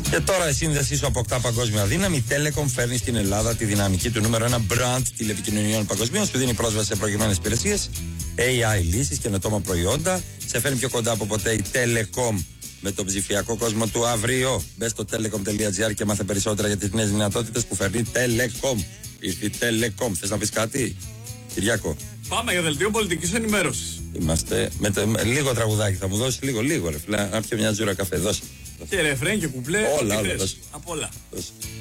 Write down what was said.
Και τώρα η σύνδεσή σου αποκτά παγκόσμια δύναμη. Η Telecom φέρνει στην Ελλάδα τη δυναμική του νούμερο 1 brand τηλεπικοινωνιών παγκοσμίων. Σου δίνει πρόσβαση σε προηγμένες υπηρεσίες, AI λύσεις, καινοτόμα προϊόντα. Σε φέρνει πιο κοντά από ποτέ η Telecom με τον ψηφιακό κόσμο του αύριο. Μπες στο telecom.gr και μάθε περισσότερα για τις νέες δυνατότητες που φέρνει η Telecom. Ήρθε η Telecom. Θες να πεις κάτι, Κυριάκο? Πάμε για δελτίο πολιτικής ενημέρωσης. Είμαστε με λίγο τραγουδάκι. Θα μου δώσεις λίγο ρε φίλε. Να πιω μια τζούρα καφέ. Δώσε. Και ρεφρέν και κουμπλέ. Όλα. Από όλα.